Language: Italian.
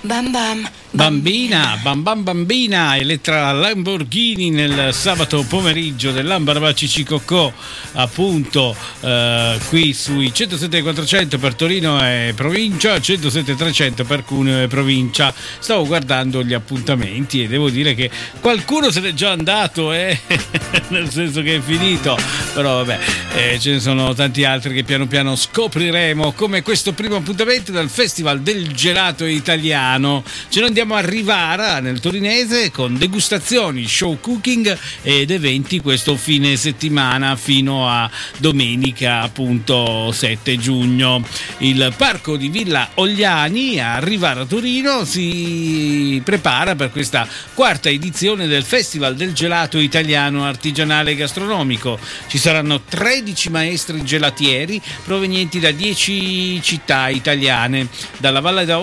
Bam bam. Bambina, bam bam bambina, Elettra Lamborghini nel sabato pomeriggio dell'Ambarbaci Cicocò, appunto qui sui 107.400 per Torino e provincia, 107.300 per Cuneo e provincia. Stavo guardando gli appuntamenti e devo dire che qualcuno se n'è già andato, nel senso che è finito, però vabbè, ce ne sono tanti altri che piano piano scopriremo, come questo primo appuntamento dal Festival del Gelato Italiano. Ce ne andiamo a Rivara nel torinese con degustazioni, show cooking ed eventi questo fine settimana fino a domenica appunto 7 giugno. Il parco di Villa Ogliani a Rivara Torino si prepara per questa quarta edizione del Festival del Gelato Italiano Artigianale Gastronomico. Ci saranno 13 maestri gelatieri provenienti da 10 città italiane, dalla Valle d'Aosta